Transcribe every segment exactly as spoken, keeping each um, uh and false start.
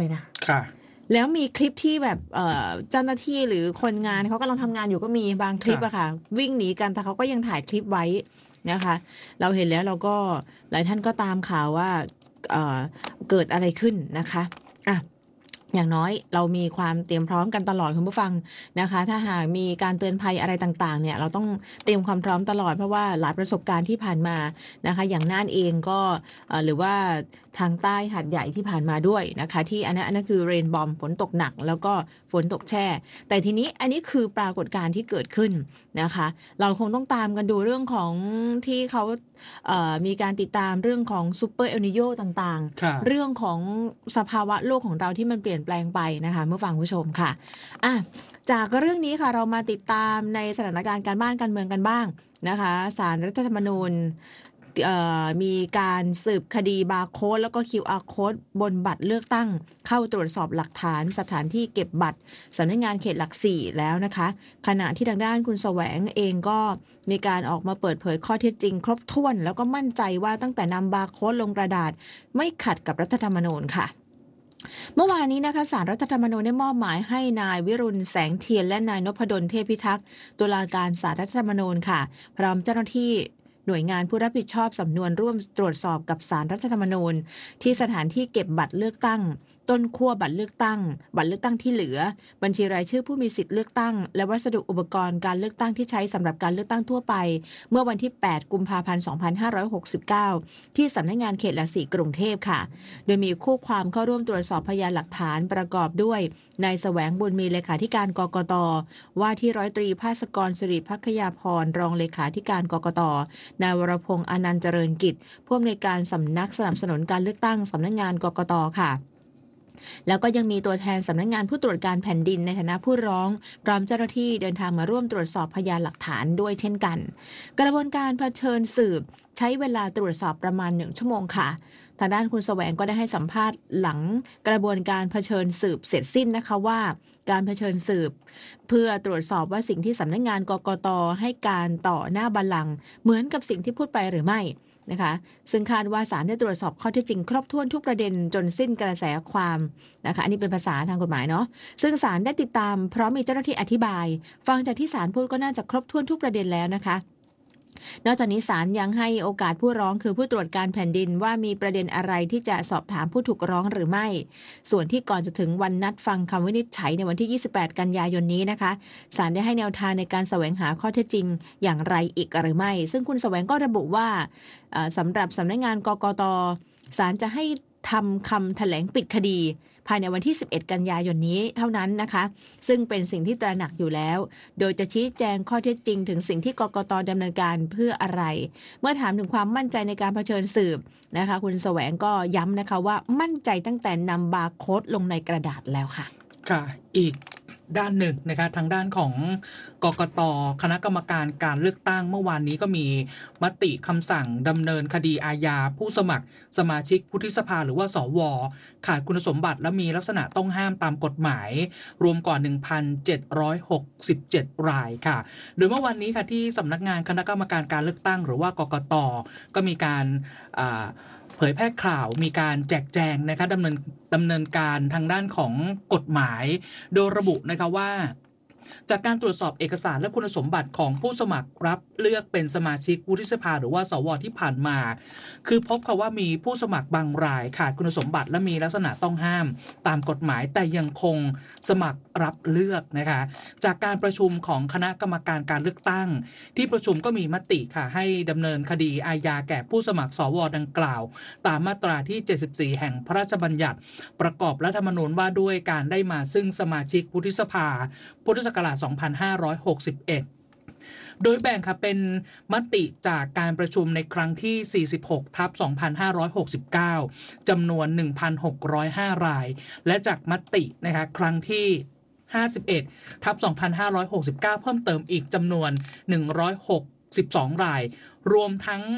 เลยนะค่ะแล้วมีคลิปที่แบบเอ่อเจ้าหน้าที่หรือคนงานเขากำลังทำงานอยู่ก็มีบางคลิปอะค่ะวิ่งหนีกันแต่เขาก็ยังถ่ายคลิปไว้นะคะเราเห็นแล้วเราก็หลายท่านก็ตามข่าวว่าเอ่อเกิดอะไรขึ้นนะคะอ่ะอย่างน้อยเรามีความเตรียมพร้อมกันตลอดคุณผู้ฟังนะคะถ้าหากมีการเตือนภัยอะไรต่างๆเนี่ยเราต้องเตรียมความพร้อมตลอดเพราะว่าหลายประสบการณ์ที่ผ่านมานะคะอย่างน่านเองก็หรือว่าทางใต้หาดใหญ่ที่ผ่านมาด้วยนะคะที่อันนั้นอันนั้นคือเรนบอมฝนตกหนักแล้วก็ฝนตกแช่แต่ทีนี้อันนี้คือปรากฏการณ์ที่เกิดขึ้นนะคะเราคงต้องตามกันดูเรื่องของที่เขาเอ่อมีการติดตามเรื่องของซูเปอร์เอลนิโญต่างๆเรื่องของสภาวะโลกของเราที่มันเปลี่ยนแปลงไปนะคะเมื่อฟังผู้ชมค่ะอ่ะจากเรื่องนี้ค่ะเรามาติดตามในสถานการณ์การบ้านการเมืองกันบ้างนะคะศาลรัฐธรรมนูญมีการสืบคดีบาร์โค้ดแล้วก็ คิว อาร์ โค้ดบนบัตรเลือกตั้งเข้าตรวจสอบหลักฐานสถานที่เก็บบัตรสำนักงานเขตหลักสี่แล้วนะคะขณะที่ทางด้านคุณแสวงเองก็มีการออกมาเปิดเผยข้อเท็จจริงครบถ้วนแล้วก็มั่นใจว่าตั้งแต่นำบาร์โค้ดลงกระดาษไม่ขัดกับรัฐธรรมนูญค่ะเมื่อวานนี้นะคะศาลรัฐธรรมนูญได้มอบหมายให้นายวิรุณแสงเทียนและนายนพดลเทพพิทักษ์ตุลาการศาลรัฐธรรมนูญค่ะพร้อมเจ้าหน้าที่หน่วยงานผู้รับผิดชอบสำนวนร่วมตรวจสอบกับศาลรัฐธรรมนูญที่สถานที่เก็บบัตรเลือกตั้งต้นขั้วบัตรเลือกตั้งบัตรเลือกตั้งที่เหลือบัญชีรายชื่อผู้มีสิทธิ์เลือกตั้งและวัสดุอุปกรณ์การเลือกตั้งที่ใช้สำหรับการเลือกตั้งทั่วไปเมื่อวันที่แปดกุมภาพันธ์สองพันห้าร้อยหกสิบเก้าที่สำนักงานเขตหลักสี่กรุงเทพค่ะโดยมีคู่ความเข้าร่วมตรวจสอบพยานหลักฐานประกอบด้วยนายแสวงบุญมีเลขาธิการกกตว่าที่ร้อยตรีภาสกรสิริภัคยาพรรองเลขาธิการกกตนายวรพงษ์อนันต์เจริญกิจผู้อำนวยการสำนักสนับสนุนการเลือกตั้งสำนักงานกกตค่ะแล้วก็ยังมีตัวแทนสำนักงานผู้ตรวจการแผ่นดินในฐานะผู้ร้องพร้อมเจ้าหน้าที่เดินทางมาร่วมตรวจสอบพยานหลักฐานด้วยเช่นกันกระบวนการเผชิญสืบใช้เวลาตรวจสอบประมาณหนึ่งชั่วโมงค่ะทางด้านคุณแสวงก็ได้ให้สัมภาษณ์หลังกระบวนการเผชิญสืบเสร็จสิ้นนะคะว่าการเผชิญสืบเพื่อตรวจสอบว่าสิ่งที่สำนักงานกกตให้การต่อหน้าบัลลังก์เหมือนกับสิ่งที่พูดไปหรือไม่นะคะซึ่งคาดว่าศาลได้ตรวจสอบข้อเท็จจริงครบถ้วนทุกประเด็นจนสิ้นกระแสความนะคะอันนี้เป็นภาษาทางกฎหมายเนาะซึ่งศาลได้ติดตามพร้อมมีเจ้าหน้าที่อธิบายฟังจากที่ศาลพูดก็น่าจะครบถ้วนทุกประเด็นแล้วนะคะนอกจากนี้ศาลยังให้โอกาสผู้ร้องคือผู้ตรวจการแผ่นดินว่ามีประเด็นอะไรที่จะสอบถามผู้ถูกร้องหรือไม่ส่วนที่ก่อนจะถึงวันนัดฟังคำวินิจฉัยในวันที่ยี่สิบแปดกันยายนนี้นะคะศาลได้ให้แนวทางในการแสวงหาข้อเท็จจริงอย่างไรอีกหรือไม่ซึ่งคุณแสวงก็ระบุว่าสำหรับสำนักงานกกตศาลจะให้ทำคำแถลงปิดคดีภายในวันที่สิบเอ็ดกันยายนนี้เท่านั้นนะคะซึ่งเป็นสิ่งที่ตระหนักอยู่แล้วโดยจะชี้แจงข้อเท็จจริงถึงสิ่งที่กกตดำเนินการเพื่ออะไรเมื่อถามถึงความมั่นใจในการเผชิญสืบนะคะคุณแสวงก็ย้ำนะคะว่ามั่นใจตั้งแต่นำบาร์โค้ดลงในกระดาษแล้วค่ะค่ะอีกด้านหนึ่งนะคะทางด้านของกกตคณะกรรมการการเลือกตั้งเมื่อวานนี้ก็มีมติคำสั่งดำเนินคดีอาญาผู้สมัครสมาชิกวุฒิสภาหรือว่าสวขาดคุณสมบัติและมีลักษณะต้องห้ามตามกฎหมายรวมกว่า หนึ่งพันเจ็ดร้อยหกสิบเจ็ด รายค่ะโดยเมื่อวันนี้ค่ะที่สำนักงานคณะกรรมการการเลือกตั้งหรือว่ากกตก็มีการอ่าเผยแพร่ข่าวมีการแจกแจงนะคะดำเนินดำเนินการทางด้านของกฎหมายโดยระบุนะคะว่าจากการตรวจสอบเอกสารและคุณสมบัติของผู้สมัครรับเลือกเป็นสมาชิกวุฒิสภาหรือว่าสวที่ผ่านมาคือพบค่ะว่ามีผู้สมัครบางรายขาดคุณสมบัติและมีลักษณะต้องห้ามตามกฎหมายแต่ยังคงสมัครรับเลือกนะคะจากการประชุมของคณะกรรมการการเลือกตั้งที่ประชุมก็มีมติค่ะให้ดำเนินคดีอาญาแก่ผู้สมัครสวดังกล่าวตามมาตราที่เจ็ดสิบสี่แห่งพระราชบัญญัติประกอบรัฐธรรมนูญว่าด้วยการได้มาซึ่งสมาชิกวุฒิสภาพุทธศักราชสองพันห้าร้อยหกสิบเอ็ดโดยแบ่งค่ะเป็นมติจากการประชุมในครั้งที่สี่สิบหกทับสองพันห้าร้อยหกสิบเก้าจำนวน หนึ่งพันหกร้อยห้า รายและจากมตินะคะครั้งที่ห้าสิบเอ็ดทับสองพันห้าร้อยหกสิบเก้าเพิ่มเติมอีกจำนวนหนึ่งร้อยหกสิบสองรายรวมทั้ง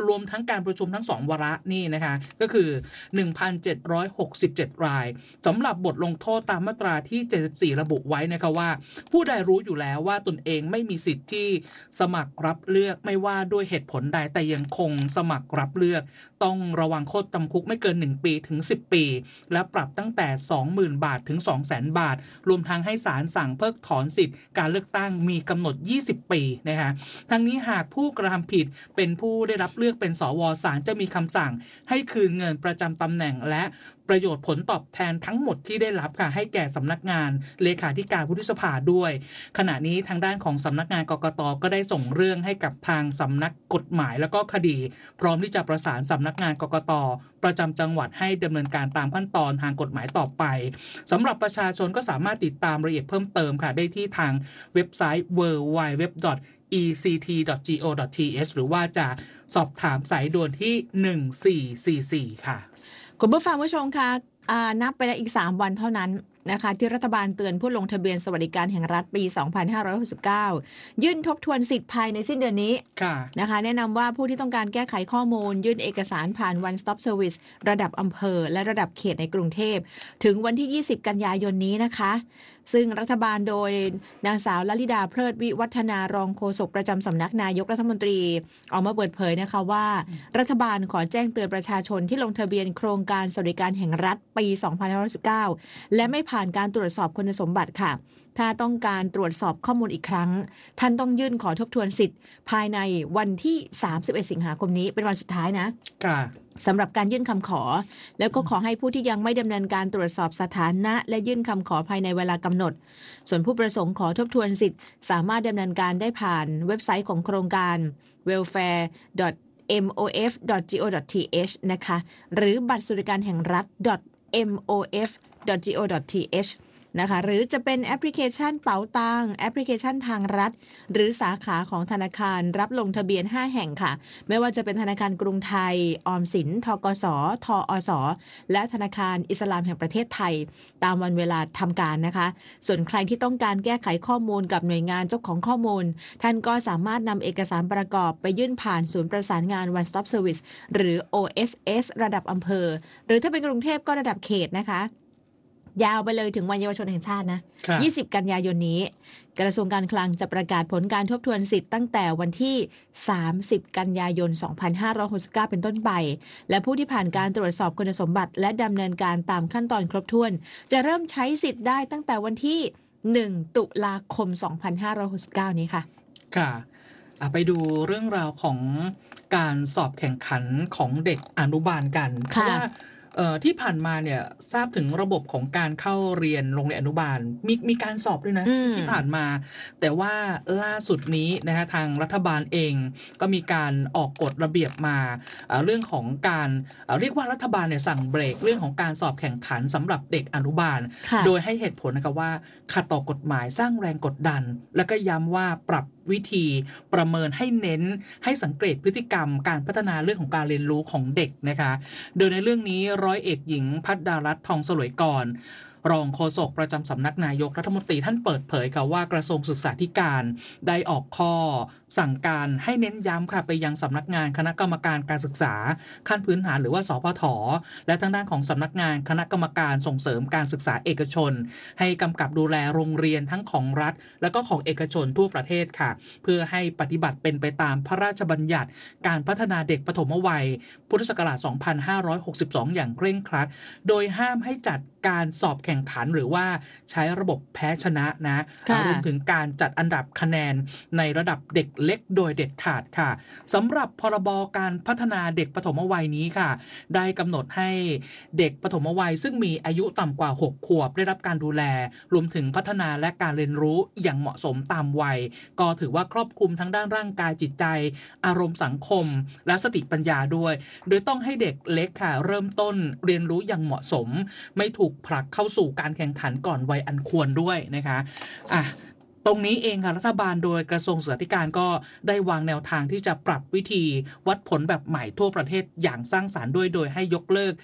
รวมทั้งการประชุมทั้งสองวาระนี่นะคะก็คือ หนึ่งพันเจ็ดร้อยหกสิบเจ็ด รายสำหรับบทลงโทษตามมาตราที่เจ็ดสิบสี่ระบุไว้นะคะว่าผู้ใดรู้อยู่แล้วว่าตนเองไม่มีสิทธิ์ที่สมัครรับเลือกไม่ว่าด้วยเหตุผลใดแต่ยังคงสมัครรับเลือกต้องระวังโทษจำคุกไม่เกินหนึ่งปีถึงสิบปีและปรับตั้งแต่ สองหมื่น บาทถึง สองแสน บาทรวมทั้งให้ศาลสั่งเพิกถอนสิทธิ์การเลือกตั้งมีกำหนดยี่สิบปีนะคะทั้งนี้หากผู้กระทำผิดเป็นผู้ได้รับเลือกเป็นสวศาลจะมีคำสั่งให้คืนเงินประจำตำแหน่งและประโยชน์ผลตอบแทนทั้งหมดที่ได้รับค่ะให้แก่สำนักงานเลขาธิการวุฒิสภาด้วยขณะนี้ทางด้านของสำนักงานกกต.ก็ได้ส่งเรื่องให้กับทางสำนักกฎหมายแล้วก็คดีพร้อมที่จะประสานสำนักงานกกต.ประจำจังหวัดให้ดำเนินการตามขั้นตอนทางกฎหมายต่อไปสำหรับประชาชนก็สามารถติดตามรายละเอียดเพิ่มเติมค่ะได้ที่ทางเว็บไซต์ ดับเบิลยู ดับเบิลยู ดับเบิลยู ดอท อี ซี ที ดอท จี โอ ดอท ที เอช หรือว่าจะสอบถามสายด่วนที่หนึ่งสี่สี่สี่ค่ะคุณผู้ฟังผู้ชมคะนับไปแล้วอีกสามวันเท่านั้นนะคะที่รัฐบาลเตือนผู้ลงทะเบียนสวัสดิการแห่งรัฐปี สองพันห้าร้อยหกสิบเก้า ยื่นทบทวนสิทธิ์ภายในสิ้นเดือนนี้นะคะแนะนำว่าผู้ที่ต้องการแก้ไขข้อมูลยื่นเอกสารผ่าน One Stop Service ระดับอำเภอและระดับเขตในกรุงเทพถึงวันที่ยี่สิบกันยายนนี้นะคะซึ่งรัฐบาลโดยนางสาวลลิดาเพลิดวิวัฒนารองโฆษกประจำสำนักนายกรัฐมนตรีออกมาเปิดเผยนะคะว่ารัฐบาลขอแจ้งเตือนประชาชนที่ลงทะเบียนโครงการสวัสดิการแห่งรัฐปี สองพันห้าร้อยสิบเก้า และไม่ผ่านการตรวจสอบคุณสมบัติค่ะถ้าต้องการตรวจสอบข้อมูลอีกครั้งท่านต้องยื่นขอทบทวนสิทธิ์ภายในวันที่สามสิบเอ็ดสิงหาคมนี้เป็นวันสุดท้ายนะสำหรับการยื่นคำขอแล้วก็ขอให้ผู้ที่ยังไม่ดำเนินการตรวจสอบสถานะและยื่นคำขอภายในเวลากำหนดส่วนผู้ประสงค์ขอทบทวนสิทธิ์สามารถดำเนินการได้ผ่านเว็บไซต์ของโครงการ เวลแฟร์ ดอท เอ็ม โอ เอฟ ดอท จี โอ ดอท ที เอช นะคะหรือบัตรสวัสดิการแห่งรัฐ ดอท เอ็ม โอ เอฟ ดอท จี โอ ดอท ที เอชนะคะหรือจะเป็นแอปพลิเคชันเป๋าตังแอปพลิเคชันทางรัฐหรือสาขาของธนาคารรับลงทะเบียนห้าแห่งค่ะไม่ว่าจะเป็นธนาคารกรุงไทยออมสินธกสทอสและธนาคารอิสลามแห่งประเทศไทยตามวันเวลาทำการนะคะส่วนใครที่ต้องการแก้ไขข้อมูลกับหน่วยงานเจ้าของข้อมูลท่านก็สามารถนำเอกสารประกอบไปยื่นผ่านศูนย์ประสานงาน One Stop Service หรือ โอ เอส เอส ระดับอำเภอหรือถ้าเป็นกรุงเทพก็ระดับเขตนะคะยาวไปเลยถึงวันเยาวชนแห่งชาตินะยี่สิบกันยายนนี้กระทรวงการคลังจะประกาศผลการทบทวนสิทธิ์ตั้งแต่วันที่สามสิบกันยายนสองพันห้าร้อยหกสิบเก้าเป็นต้นไปและผู้ที่ผ่านการตรวจสอบคุณสมบัติและดำเนินการตามขั้นตอนครบถ้วนจะเริ่มใช้สิทธิ์ได้ตั้งแต่วันที่หนึ่งตุลาคมสองพันห้าร้อยหกสิบเก้านี้ค่ะค่ะไปดูเรื่องราวของการสอบแข่งขันของเด็กอนุบาลกันเพราะว่าที่ผ่านมาเนี่ยทราบถึงระบบของการเข้าเรียนโรงเรียนอนุบาลมีมีการสอบด้วยนะที่ผ่านมาแต่ว่าล่าสุดนี้นะคะทางรัฐบาลเองก็มีการออกกฎระเบียบมาเรื่องของการเรียกว่ารัฐบาลเนี่ยสั่งเบรกเรื่องของการสอบแข่งขันสำหรับเด็กอนุบาลโดยให้เหตุผลนะคะว่าขัดต่อกฎหมายสร้างแรงกดดันแล้วก็ย้ำว่าปรับวิธีประเมินให้เน้นให้สังเกตพฤติกรรมการพัฒนาเรื่องของการเรียนรู้ของเด็กนะคะโดยในเรื่องนี้ร้อยเอกหญิงภัทรดารัตน์ทองสลวยกรรองโฆษกประจำสำนักนายกรัฐมนตรีท่านเปิดเผยค่ะว่ากระทรวงศึกษาธิการได้ออกข้อสั่งการให้เน้นย้ำค่ะไปยังสำนักงานคณะกรรมการการศึกษาขั้นพื้นฐานหรือว่าสพทและทางด้านของสำนักงานคณะกรรมการส่งเสริมการศึกษาเอกชนให้กำกับดูแลโรงเรียนทั้งของรัฐและก็ของเอกชนทั่วประเทศค่ะเพื่อให้ปฏิบัติเป็นไปตามพระราชบัญญัติการพัฒนาเด็กปฐมวัยพุทธศักราชสองพันห้าร้อยหกสิบสองอย่างเคร่งครัดโดยห้ามให้จัดการสอบแข่งขันหรือว่าใช้ระบบแพ้ชนะนะรวมถึงการจัดอันดับคะแนนในระดับเด็กเล็กโดยเด็ดขาดค่ะสำหรับพรบการพัฒนาเด็กปฐมวัยนี้ค่ะได้กำหนดให้เด็กปฐมวัยซึ่งมีอายุต่ำกว่าหกขวบได้รับการดูแลรวมถึงพัฒนาและการเรียนรู้อย่างเหมาะสมตามวัยก็ถือว่าครอบคลุมทั้งด้านร่างกายจิตใจอารมณ์สังคมและสติปัญญาด้วยโดยต้องให้เด็กเล็กค่ะเริ่มต้นเรียนรู้อย่างเหมาะสมไม่ถูกผลักเข้าสู่การแข่งขันก่อนวัยอันควรด้วยนะคะอ่ะตรงนี้เองค่ะรัฐบาลโดยกระทรวงศึกษาธิการก็ได้วางแนวทางที่จะปรับวิธีวัดผลแบบใหม่ทั่วประเทศอย่างสร้างสรรค์ด้วยโดยให้ยกเลิก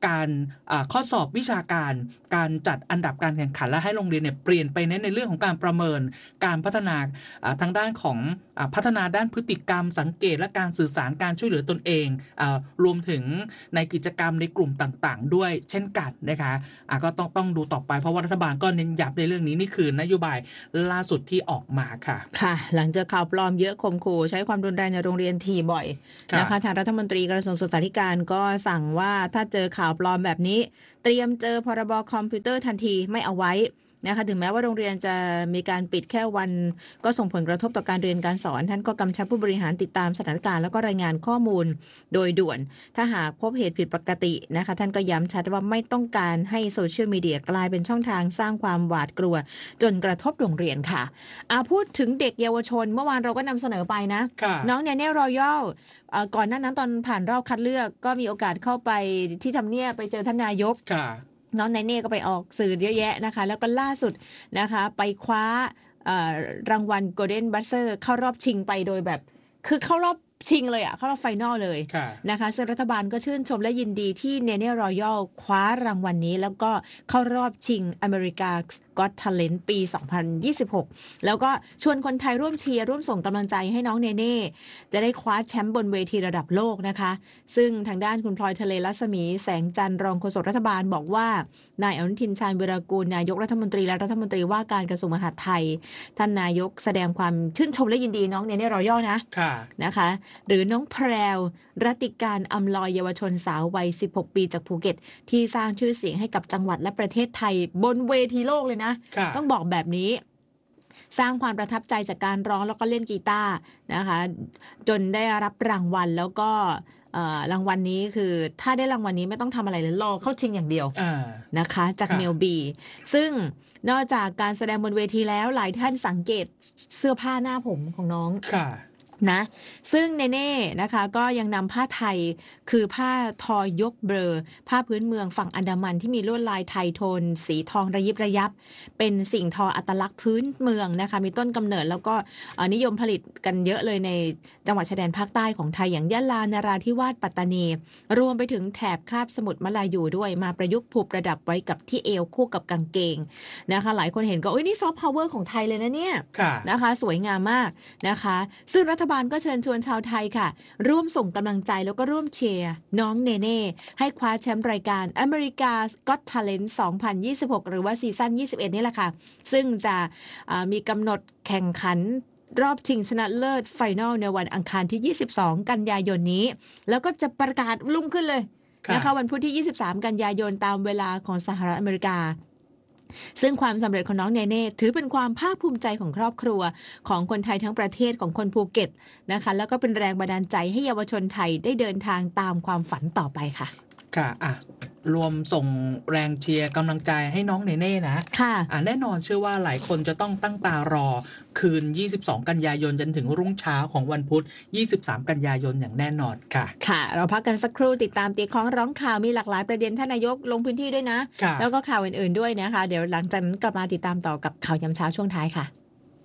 การข้อสอบวิชาการการจัดอันดับการแข่งขันและให้โรงเรียนเนี่ยเปลี่ยนไปเน้นในเรื่องของการประเมินการพัฒนาทางด้านของพัฒนาด้านพฤติกรรมสังเกตและการสื่อสารการช่วยเหลือตนเองรวมถึงในกิจกรรมในกลุ่มต่างๆด้วยเช่นกันนะคะก็ต้องต้องดูต่อไปเพราะว่ารัฐบาลก็เน้นย้ำในเรื่องนี้นี่คือนโยบายล่าสุดที่ออกมาค่ะค่ะหลังจากข่าวปลอมเยอะข่มขู่ใช้ความรุนแรงในโรงเรียนทีบ่อยนะคะทางรัฐมนตรีกระทรวงศึกษาธิการก็สั่งว่าถ้าเจอข่าวปลอมแบบนี้เตรียมเจอพรบคอมพิวเตอร์ทันทีไม่เอาไว้นะคะถึงแม้ว่าโรงเรียนจะมีการปิดแค่วันก็ส่งผลกระทบต่อการเรียนการสอนท่านก็กำชับผู้บริหารติดตามสถานการณ์แล้วก็รายงานข้อมูลโดยด่วนถ้าหากพบเหตุผิดปกตินะคะท่านก็ย้ำชัดว่าไม่ต้องการให้โซเชียลมีเดียกลายเป็นช่องทางสร้างความหวาดกลัวจนกระทบโรงเรียนค่ะอาพูดถึงเด็กเยาวชนเมื่อวานเราก็นำเสนอไปนะน้องเนเน่รอยัลก่อนหน้านั้นตอนผ่านรอบคัดเลือกก็มีโอกาสเข้าไปที่ทำเนียบไปเจอท่านนายกน้องไนเน่ก็ไปออกสื่อเยอะแยะนะคะแล้วก็ล่าสุดนะคะไปคว้ารางวัล Golden Buzzer เข้ารอบชิงไปโดยแบบคือเข้ารอบชิงเลยอ่ะเข้ารอบไฟนอลเลยนะคะซึ่งรัฐบาลก็ชื่นชมและยินดีที่เนเน่รอยัลคว้ารางวัล น, นี้แล้วก็เข้ารอบชิง America's Got Talent ปี สองพันยี่สิบหก แล้วก็ชวนคนไทยร่วมเชียร์ร่วมส่งกำลังใจให้น้องเนเน่จะได้คว้าแชมป์บนเวทีระดับโลกนะคะซึ่งทางด้านคุณพลอยทะเลรัศมีแสงจันทร์รองโฆษกรัฐบาลบอกว่านายอนุทินชาญวิรากูลนายกรัฐมนตรีและรัฐมนตรีว่าการกระทรวงมหาดไทยท่านนายกแสดงความชื่นชมและยินดีน้องเนเน่รอยัลนะนะคะหรือน้องแพรวรัติการอำลอยเยาวชนสาววัยสิบหกปีจากภูเก็ตที่สร้างชื่อเสียงให้กับจังหวัดและประเทศไทยบนเวทีโลกเลยนะต้องบอกแบบนี้สร้างความประทับใจจากการร้องแล้วก็เล่นกีตาร์นะคะจนได้รับรางวัลแล้วก็รางวัล น, นี้คือถ้าได้รางวัล นนี้ไม่ต้องทำอะไรเลยรอเข้าชิงอย่างเดียวนะคะจากเมลบีซึ่งนอกจากการแสดงบนเวทีแล้วหลายท่านสังเกตเสื้อผ้าหน้าผมของน้องนะซึ่งเนเน่นะคะก็ยังนำผ้าไทยคือผ้าทอยกเบลอผ้าพื้นเมืองฝั่งอันดามันที่มีลวดลายไทยโทนสีทองระยิบระยับเป็นสิ่งทออัตลักษณ์พื้นเมืองนะคะมีต้นกำเนิดแล้วก็นิยมผลิตกันเยอะเลยในจังหวัดชายแดนภาคใต้ของไทยอย่างยะลานราธิวาสปัตตานีรวมไปถึงแถบคาบสมุทรมลายูด้วยมาประยุกต์ผูกประดับไว้กับที่เอวคู่กับกางเกงนะคะหลายคนเห็นก็เอ้ยนี่ซอฟต์พาวเวอร์ของไทยเลยนะเนี่ยนะคะสวยงามมากนะคะซึ่งรัฐบาลก็เชิญชวนชาวไทยค่ะร่วมส่งกำลังใจแล้วก็ร่วมเชียร์น้องเนเน่ให้คว้าแชมป์รายการ America's Got Talent สองพันยี่สิบหกหรือว่าซีซั่นยี่สิบเอ็ดนี่แหละค่ะซึ่งจะมีกำหนดแข่งขันรอบชิงชนะเลิศไฟนอลในวันอังคารที่ยี่สิบสองกันยายนนี้แล้วก็จะประกาศลุ่มขึ้นเลยนะคะวันพุธที่ยี่สิบสามกันยายนตามเวลาของสหรัฐอเมริกาซึ่งความสำเร็จของน้องเนเน่ถือเป็นความภาคภูมิใจของครอบครัวของคนไทยทั้งประเทศของคนภูเก็ตนะคะแล้วก็เป็นแรงบันดาลใจให้เยาวชนไทยได้เดินทางตามความฝันต่อไปค่ะค่ะอ่ะรวมส่งแรงเชียร์กำลังใจให้น้องเนเน่นะค่ะอ่ะแน่นอนเชื่อว่าหลายคนจะต้องตั้งตารอคืนยี่สิบสองกันยายนจนถึงรุ่งเช้าของวันพุธยี่สิบสามกันยายนอย่างแน่นอนค่ะค่ะเราพักกันสักครู่ติดตามตีของร้องข่าวมีหลากหลายประเด็นท่านนายกลงพื้นที่ด้วยนะแล้วก็ข่าวอื่นๆด้วยนะคะเดี๋ยวหลังจากนั้นกลับมาติดตามต่อกับข่าวยามเช้าช่วงท้ายค่ะ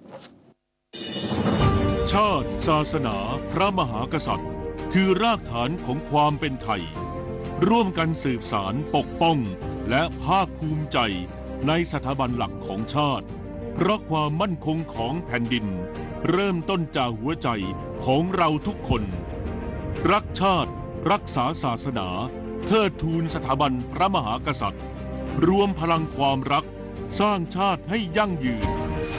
ชาติศาสนาพระมหากษัตริย์คือรากฐานของความเป็นไทยร่วมกันสืบสารปกป้องและภาคภูมิใจในสถาบันหลักของชาติเพราะความมั่นคงของแผ่นดินเริ่มต้นจากหัวใจของเราทุกคนรักชาติรักษาศาสนาเทิดทูนสถาบันพระมหากษัตริย์รวมพลังความรักสร้างชาติให้ยั่งยืน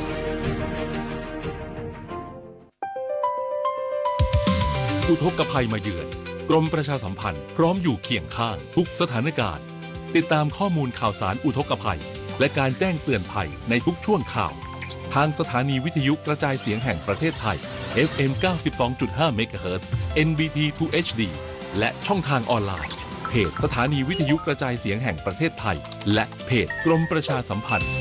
อุทกภัยมาเยือนกรมประชาสัมพันธ์พร้อมอยู่เคียงข้างทุกสถานการณ์ติดตามข้อมูลข่าวสารอุทกภัยและการแจ้งเตือนภัยในทุกช่วงข่าวทางสถานีวิทยุกระจายเสียงแห่งประเทศไทย เอฟ เอ็ม เก้าสิบสองจุดห้า เมกะเฮิรตซ์ เอ็น บี ที ทู เอช ดี และช่องทางออนไลน์เพจสถานีวิทยุกระจายเสียงแห่งประเทศไทยและเพจกรมประชาสัมพันธ์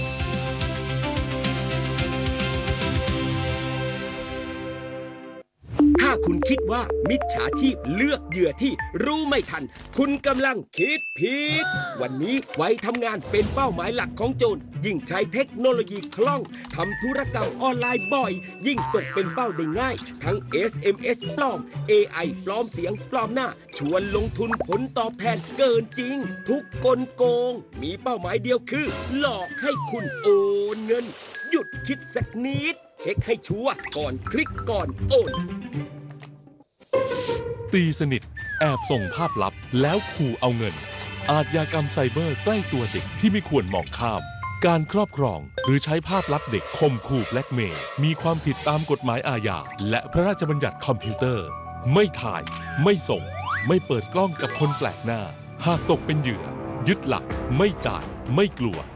ถ้าคุณคิดว่ามิจฉาชีพเลือกเหยื่อที่รู้ไม่ทันคุณกำลังคิดผิดวันนี้ไว้ทำงานเป็นเป้าหมายหลักของโจรยิ่งใช้เทคโนโลยีคล่องทำธุรกรรมออนไลน์บ่อยยิ่งตกเป็นเป้าได้ง่ายทั้ง เอส เอ็ม เอส ปลอม เอ ไอ ปลอมเสียงปลอมหน้าชวนลงทุนผลตอบแทนเกินจริงทุกกลโกงมีเป้าหมายเดียวคือหลอกให้คุณโอนเงินหยุดคิดสักนิดเช็คให้ชัวร์ก่อนคลิกก่อนโอนตีสนิทแอบส่งภาพลับแล้วขู่เอาเงินอาชญากรรมไซเบอร์ใกล้ตัวเด็กที่ไม่ควรมองข้ามการครอบครองหรือใช้ภาพลับเด็กข่มขู่แบล็กเมย์มีความผิดตามกฎหมายอาญาและพระราชบัญญัติคอมพิวเตอร์ไม่ถ่ายไม่ส่งไม่เปิดกล้องกับคนแปลกหน้าหากตกเป็นเหยื่อยึดหลักไม่จ่ายไม่กลัว